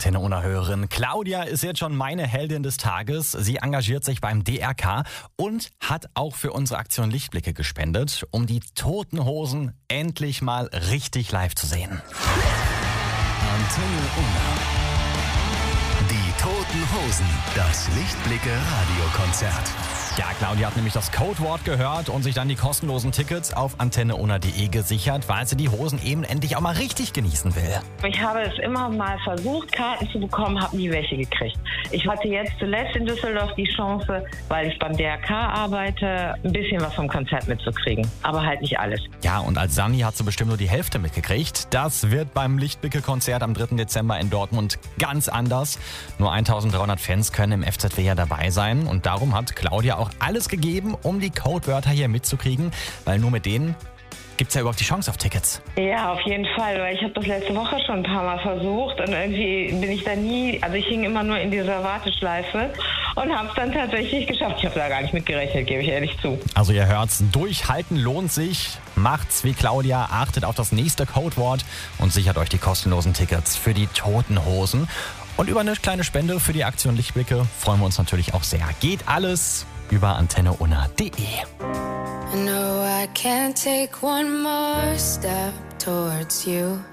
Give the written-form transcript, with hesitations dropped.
Antenne Unna Hörerin. Claudia ist jetzt schon meine Heldin des Tages. Sie engagiert sich beim DRK und hat auch für unsere Aktion Lichtblicke gespendet, um die Toten Hosen endlich mal richtig live zu sehen. Antenne Unna. Die Toten Hosen, das Lichtblicke-Radiokonzert. Ja, Claudia hat nämlich das Codewort gehört und sich dann die kostenlosen Tickets auf antenneunna.de gesichert, weil sie die Hosen eben endlich auch mal richtig genießen will. Ich habe es immer mal versucht, Karten zu bekommen, habe nie welche gekriegt. Ich hatte jetzt zuletzt in Düsseldorf die Chance, weil ich beim DRK arbeite, ein bisschen was vom Konzert mitzukriegen. Aber halt nicht alles. Ja, und als Sani hat sie bestimmt nur die Hälfte mitgekriegt. Das wird beim Lichtblicke-Konzert am 3. Dezember in Dortmund ganz anders. Nur 1300 Fans können im FZW ja dabei sein. Und darum hat Claudia auch alles gegeben, um die Codewörter hier mitzukriegen. Weil nur mit denen gibt's ja überhaupt die Chance auf Tickets. Ja, auf jeden Fall, weil ich habe das letzte Woche schon ein paar Mal versucht und irgendwie bin ich da nie, also ich hing immer nur in dieser Warteschleife und habe es dann tatsächlich geschafft. Ich habe da gar nicht mitgerechnet, gebe ich ehrlich zu. Also ihr hört's, durchhalten lohnt sich. Macht's wie Claudia, achtet auf das nächste Codewort und sichert euch die kostenlosen Tickets für die Toten Hosen. Und über eine kleine Spende für die Aktion Lichtblicke freuen wir uns natürlich auch sehr. Geht alles über antenneunna.de. No, I can't take one more step towards you.